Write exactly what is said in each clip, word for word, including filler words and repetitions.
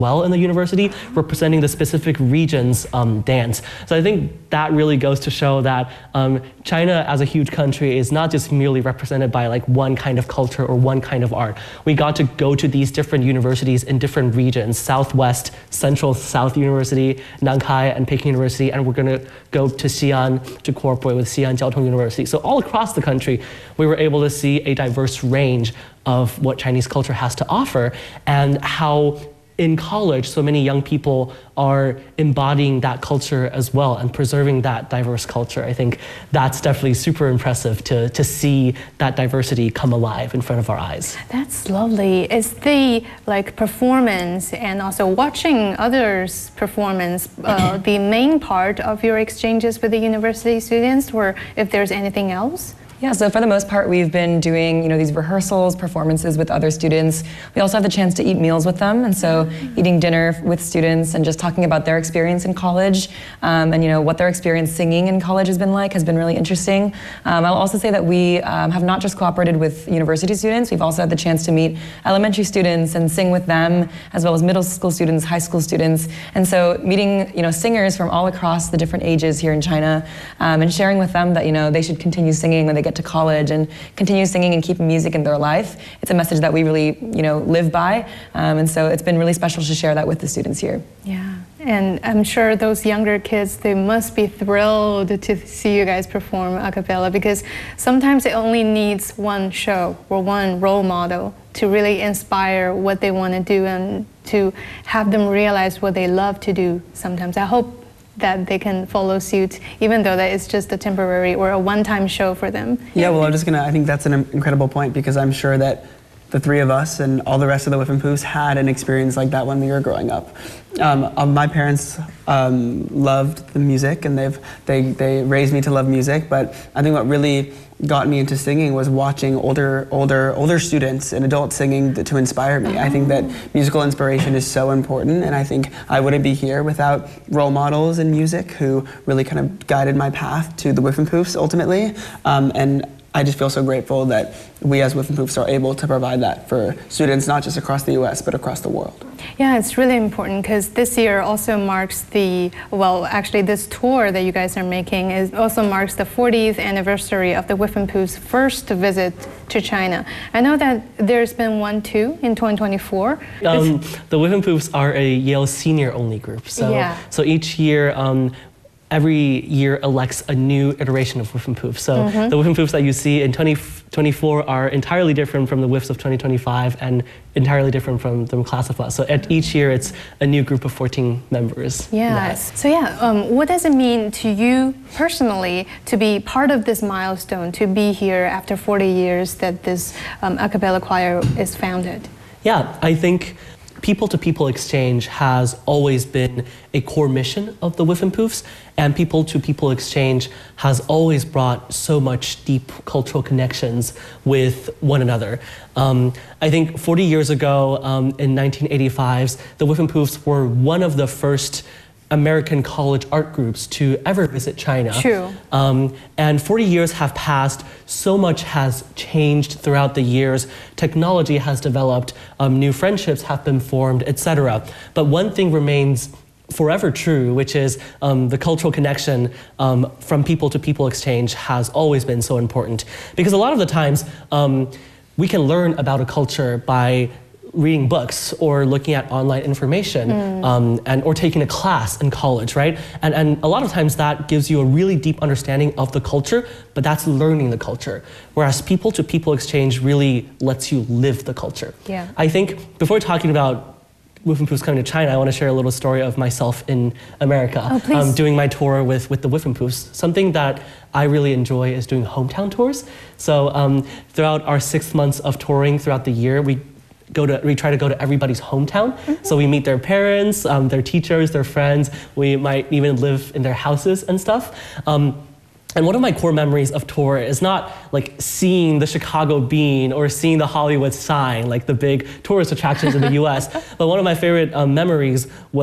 well in the university, representing the specific region's um, dance. So I think that really goes to show that um, China as a huge country is not just merely represented by like one kind of culture or one kind of art. We got to go to these different universities in different regions, Southwest, Central South University, Nankai and Peking University, and we're gonna go to Xi'an to cooperate with Xi'an Jiao Tong University. So all across the country, we were able to see a diverse range of what Chinese culture has to offer and how in college, so many young people are embodying that culture as well and preserving that diverse culture. I think that's definitely super impressive to, to see that diversity come alive in front of our eyes. That's lovely. Is the like performance and also watching others' performance uh, the main part of your exchanges with the university students, or if there's anything else? Yeah, so for the most part, we've been doing, you know, these rehearsals, performances with other students. We also have the chance to eat meals with them, and so eating dinner with students and just talking about their experience in college, um, and you know what their experience singing in college has been like has been really interesting. Um, I'll also say that we um, have not just cooperated with university students. We've also had the chance to meet elementary students and sing with them, as well as middle school students, high school students, and so meeting, you know, singers from all across the different ages here in China, um, and sharing with them that you know they should continue singing when they get to college and continue singing and keeping music in their life. It's a message that we really, you know, live by, um, and so it's been really special to share that with the students here. Yeah, and I'm sure those younger kids, they must be thrilled to see you guys perform a cappella, because sometimes it only needs one show or one role model to really inspire what they want to do and to have them realize what they love to do sometimes. I hope that they can follow suit, even though that it's just a temporary or a one-time show for them. Yeah, well, I'm just gonna, I think that's an incredible point, because I'm sure that the three of us and all the rest of the Whiffenpoofs had an experience like that when we were growing up. Um, uh, my parents um, loved the music, and they've, they, they raised me to love music, but I think what really got me into singing was watching older, older, older students and adults singing to, to inspire me. I think that musical inspiration is so important, and I think I wouldn't be here without role models in music who really kind of guided my path to the Whiffenpoofs ultimately. Um, and I just feel so grateful that we as Whiffenpoofs are able to provide that for students, not just across the U S, but across the world. Yeah, it's really important, because this year also marks the, well, actually this tour that you guys are making is also marks the fortieth anniversary of the Whiffenpoofs' first visit to China. I know that there's been one too in twenty twenty-four. Um, the Whiffenpoofs are a Yale senior-only group, so, yeah. so each year, um, every year elects a new iteration of Whiffenpoofs. So mm-hmm. the Whiffenpoofs that you see in twenty twenty-four are entirely different from the Whiffs of twenty twenty-five and entirely different from the class of us. So at each year it's a new group of fourteen members. Yes. So yeah, um, what does it mean to you personally to be part of this milestone, to be here after forty years that this um, a cappella choir is founded? Yeah, I think people-to-people exchange has always been a core mission of the Whiffenpoofs, and people-to-people exchange has always brought so much deep cultural connections with one another. Um, I think forty years ago, um, in nineteen eighty-five, the Whiffenpoofs were one of the first American college art groups to ever visit China. True. Um, and forty years have passed, so much has changed throughout the years, technology has developed, um, new friendships have been formed, et cetera. But one thing remains forever true, which is um, the cultural connection um, from people to people exchange has always been so important. Because a lot of the times, um, we can learn about a culture by reading books or looking at online information, mm. um, and or taking a class in college, right? And, and a lot of times that gives you a really deep understanding of the culture, but that's learning the culture. Whereas people-to-people exchange really lets you live the culture. Yeah. I think before talking about Whiffenpoofs coming to China, I want to share a little story of myself in America, oh, um, doing my tour with, with the Whiffenpoofs. Something that I really enjoy is doing hometown tours. So um, throughout our six months of touring throughout the year, we Go to, we try to go to everybody's hometown. Mm-hmm. So we meet their parents, um, their teachers, their friends. We might even live in their houses and stuff. Um, and one of my core memories of tour is not like seeing the Chicago Bean or seeing the Hollywood sign, like the big tourist attractions in the U S, but one of my favorite um, memories was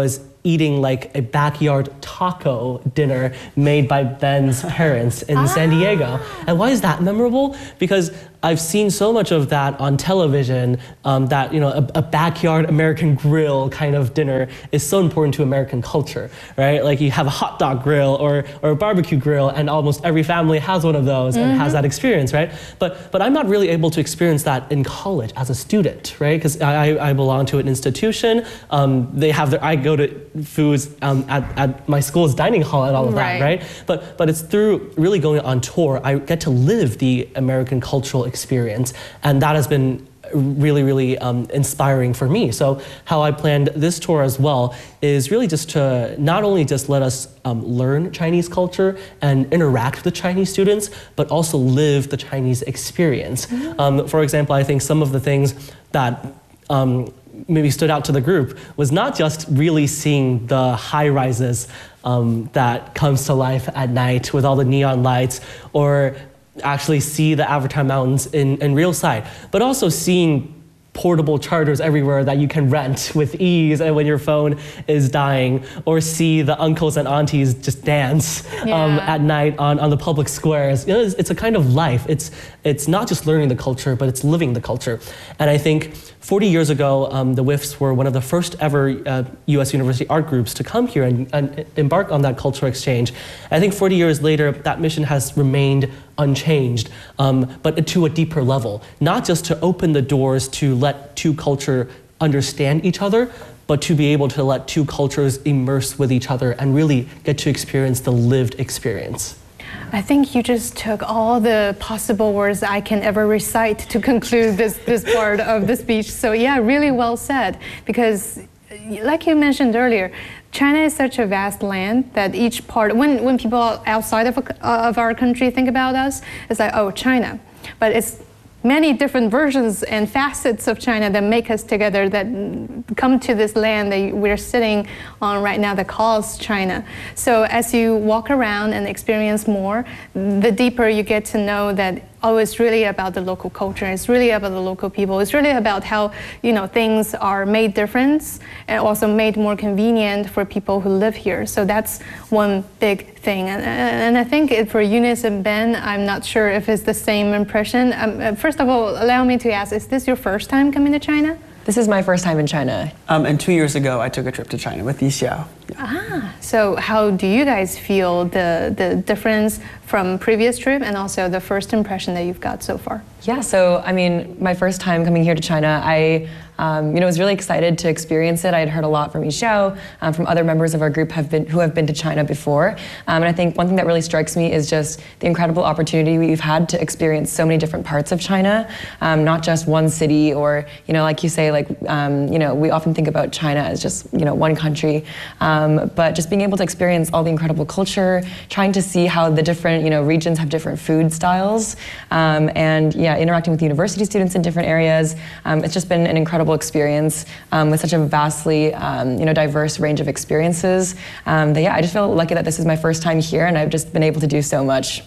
eating like a backyard taco dinner made by Ben's parents in San Diego. And why is that memorable? Because I've seen so much of that on television, um, that you know a, a backyard American grill kind of dinner is so important to American culture, right? Like you have a hot dog grill or, or a barbecue grill, and almost every family has one of those and mm-hmm. has that experience, right? But but I'm not really able to experience that in college as a student, right? Because I, I belong to an institution. Um, they have their, I go to foods um, at, at my school's dining hall and all of Right. that, right? But but it's through really going on tour, I get to live the American cultural experience, and that has been really, really um, inspiring for me. So how I planned this tour as well is really just to not only just let us um, learn Chinese culture and interact with the Chinese students, but also live the Chinese experience. Mm-hmm. Um, for example, I think some of the things that um, maybe stood out to the group was not just really seeing the high rises um, that comes to life at night with all the neon lights, or actually see the Avatar Mountains in, in real sight, but also seeing portable chargers everywhere that you can rent with ease and when your phone is dying, or see the uncles and aunties just dance Yeah. um, at night on, on the public squares. You know, it's, it's a kind of life. It's, it's not just learning the culture, but it's living the culture. And I think forty years ago, um, the W I Fs were one of the first ever uh, U S university art groups to come here and, and embark on that cultural exchange. I think forty years later, that mission has remained unchanged, um, but to a deeper level. Not just to open the doors to let two cultures understand each other, but to be able to let two cultures immerse with each other and really get to experience the lived experience. I think you just took all the possible words I can ever recite to conclude this, this part of the speech. So yeah, really well said. Because like you mentioned earlier, China is such a vast land that each part, when, when people outside of, of our country think about us, it's like, oh, China. But it's many different versions and facets of China that make us together, that come to this land that we're sitting on right now that calls China. So as you walk around and experience more, the deeper you get to know that, oh, it's really about the local culture. It's really about the local people. It's really about how, you know, things are made different and also made more convenient for people who live here. So that's one big thing. And, and I think it, for Eunice and Ben, I'm not sure if it's the same impression. Um, first of all, allow me to ask, is this your first time coming to China? This is my first time in China. Um, and two years ago, I took a trip to China with Yi Xiao. Yeah. Ah, so how do you guys feel the, the difference from previous trip and also the first impression that you've got so far? Yeah, so I mean, my first time coming here to China, I um, you know, was really excited to experience it. I had heard a lot from Yi Xiao, um, from other members of our group have been, who have been to China before. Um, and I think one thing that really strikes me is just the incredible opportunity we've had to experience so many different parts of China, um, not just one city or, you know, like you say, like, um, you know, we often think about China as just, you know, one country, um, but just being able to experience all the incredible culture, trying to see how the different, you know, regions have different food styles, um, and yeah, interacting with university students in different areas. Um, it's just been an incredible experience um, with such a vastly, um, you know, diverse range of experiences. Um, that, yeah, I just feel lucky that this is my first time here, and I've just been able to do so much.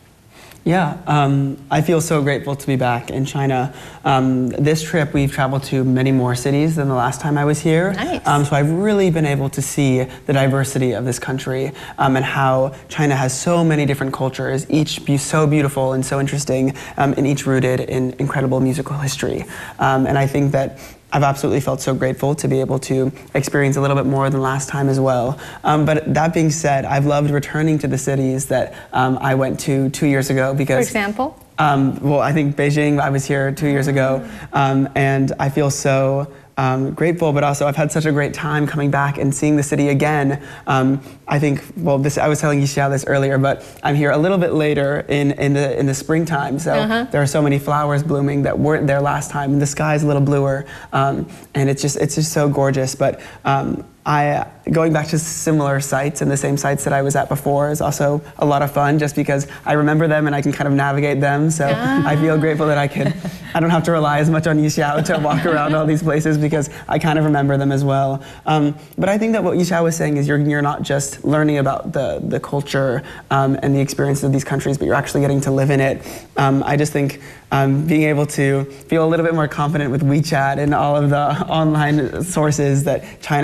Yeah, um, I feel so grateful to be back in China. Um, this trip, we've traveled to many more cities than the last time I was here. Nice. Um, so I've really been able to see the diversity of this country um, and how China has so many different cultures, each be so beautiful and so interesting, um, and each rooted in incredible musical history. Um, and I think that I've absolutely felt so grateful to be able to experience a little bit more than last time as well. Um, but that being said, I've loved returning to the cities that um, I went to two years ago because— For example? Um, well, I think Beijing, I was here two years ago, um, and I feel so um, grateful, but also I've had such a great time coming back and seeing the city again. Um, I think, well, this, I was telling Yi Xiao this earlier, but I'm here a little bit later in, in, the, in the springtime, so uh-huh. there are so many flowers blooming that weren't there last time, and the sky's a little bluer, um, and it's just, it's just so gorgeous. But um, I, going back to similar sites and the same sites that I was at before is also a lot of fun, just because I remember them and I can kind of navigate them. So ah. I feel grateful that I can, I don't have to rely as much on Yi Xiao to walk around all these places because I kind of remember them as well. Um, but I think that what Yi Xiao was saying is you're, you're not just learning about the, the culture um, and the experiences of these countries, but you're actually getting to live in it. Um, I just think Um, being able to feel a little bit more confident with WeChat and all of the online sources that China has that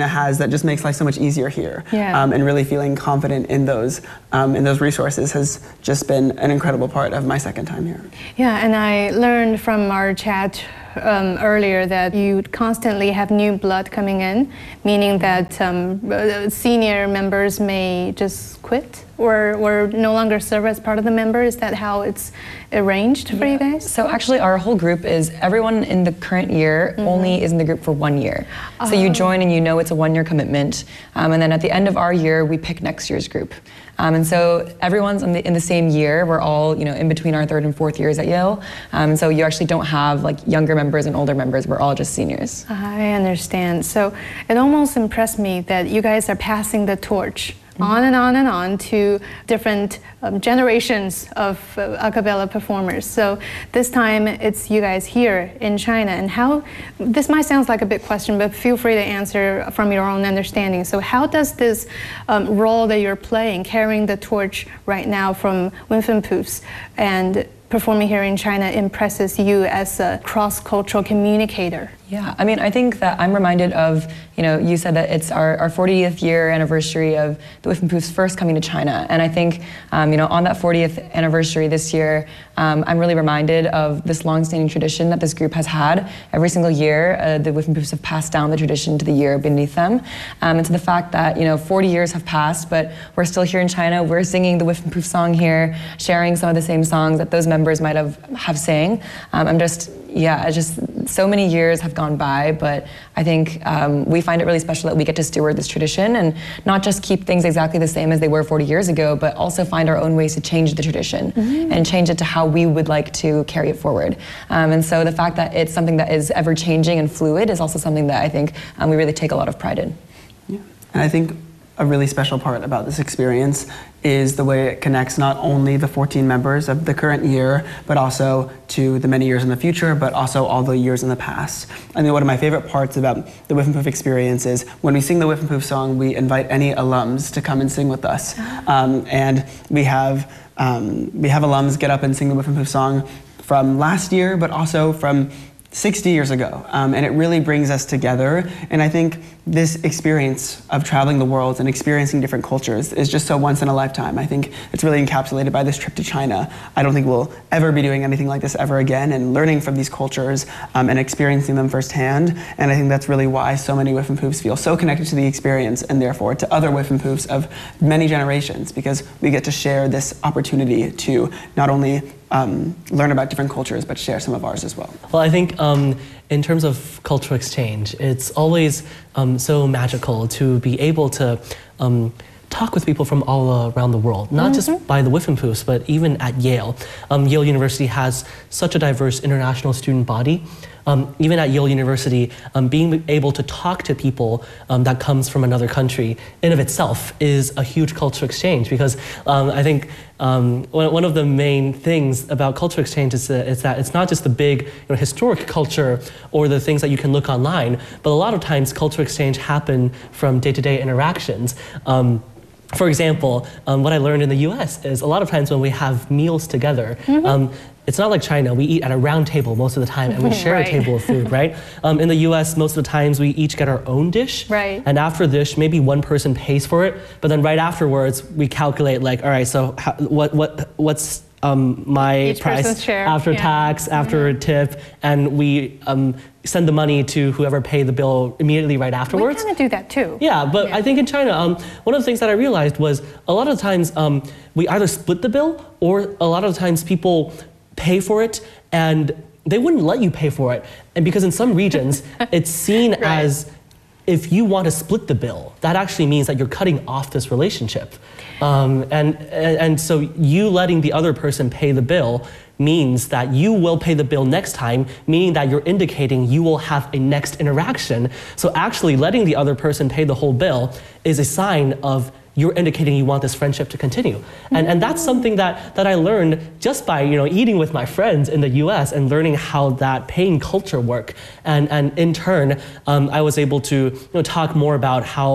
that just makes life so much easier here. Yeah. Um, and really feeling confident in those um, in those resources has just been an incredible part of my second time here. Yeah, and I learned from our chat um, earlier that you constantly have new blood coming in, meaning that um, uh, senior members may just quit or, or no longer serve as part of the member. Is that how it's arranged for you guys? So actually our whole group is, everyone in the current year Mm-hmm. only is in the group for one year. So you join and you know it's a one year commitment. Um, and then at the end of our year, we pick next year's group. Um, and so everyone's in the, in the same year. We're all, you know, in between our third and fourth years at Yale. Um, so you actually don't have like younger members and older members. We're all just seniors. I understand. So it almost impressed me that you guys are passing the torch on and on and on to different um, generations of uh, a cappella performers. So this time it's you guys here in China. And how, this might sound like a big question, but feel free to answer from your own understanding. So how does this um, role that you're playing, carrying the torch right now from Winfenpoofs and performing here in China, impresses you as a cross-cultural communicator? Yeah, I mean, I think that I'm reminded of, you know, you said that it's our, our fortieth year anniversary of the Winfenpoofs first coming to China. And I think, um, you know, on that fortieth anniversary this year, um, I'm really reminded of this long-standing tradition that this group has had. Every single year, uh, the Winfenpoofs have passed down the tradition to the year beneath them. Um, and to the fact that, you know, forty years have passed, but we're still here in China. We're singing the Winfenpoof song here, sharing some of the same songs that those members might have, have sang. Um, I'm just, yeah, I just, so many years have gone by, but I think um, we find it really special that we get to steward this tradition and not just keep things exactly the same as they were forty years ago, but also find our own ways to change the tradition mm-hmm. and change it to how we would like to carry it forward. Um, and so the fact that it's something that is ever changing and fluid is also something that I think um, we really take a lot of pride in. Yeah. And I think a really special part about this experience is the way it connects not only the fourteen members of the current year, but also to the many years in the future, but also all the years in the past. I mean, one of my favorite parts about the Winfenpoof experience is when we sing the Winfenpoof song, we invite any alums to come and sing with us. Um, and we have, um, we have alums get up and sing the Winfenpoof song from last year, but also from sixty years ago, um, and it really brings us together. And I think this experience of traveling the world and experiencing different cultures is just so once in a lifetime. I think it's really encapsulated by this trip to China. I don't think we'll ever be doing anything like this ever again, and learning from these cultures um, and experiencing them firsthand. And I think that's really why so many Winfenpoofs feel so connected to the experience, and therefore to other Winfenpoofs of many generations, because we get to share this opportunity to not only Um, learn about different cultures, but share some of ours as well. Well, I think um, in terms of cultural exchange, it's always um, so magical to be able to um, talk with people from all around the world, not mm-hmm. just by the Winfenpoofs, but even at Yale. Um, Yale University has such a diverse international student body. Um, even at Yale University, um, being able to talk to people um, that comes from another country in of itself is a huge cultural exchange, because um, I think um, one, one of the main things about cultural exchange is, uh, is that it's not just the big you know, historic culture or the things that you can look online, but a lot of times cultural exchange happen from day-to-day interactions. Um, For example, um, what I learned in the U S is a lot of times when we have meals together, mm-hmm. um, it's not like China. We eat at a round table most of the time, and we share right. a table of food, right? Um, in the U S, most of the times we each get our own dish, right. and after the dish, maybe one person pays for it, but then right afterwards, we calculate like, all right, so how, what what what's um, my Each price share. after yeah. tax, after mm-hmm. tip, and we um, send the money to whoever paid the bill immediately right afterwards. We kind of do that too. Yeah, but yeah. I think in China, um, one of the things that I realized was a lot of times um, we either split the bill, or a lot of times people pay for it and they wouldn't let you pay for it. And because in some regions, it's seen right. as if you want to split the bill, that actually means that you're cutting off this relationship. Um, and, and, and so you letting the other person pay the bill means that you will pay the bill next time, meaning that you're indicating you will have a next interaction. So actually letting the other person pay the whole bill is a sign of you're indicating you want this friendship to continue. And, and that's something that, that I learned just by you know, eating with my friends in the U S and learning how that paying culture work. And, and in turn, um, I was able to you know, talk more about how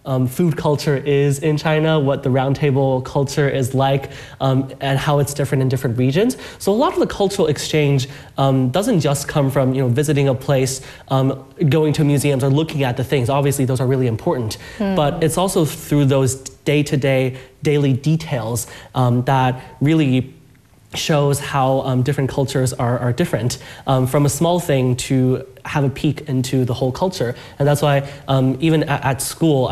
um, food culture is in China, what the round table culture is like, um, and how it's different in different regions. So a lot of the cultural exchange um, doesn't just come from, you know, visiting a place, um, going to museums or looking at the things. Obviously, those are really important, mm. but it's also through those day-to-day, daily details um, that really shows how um, different cultures are, are different, um, from a small thing to have a peek into the whole culture. And that's why um, even at, at school,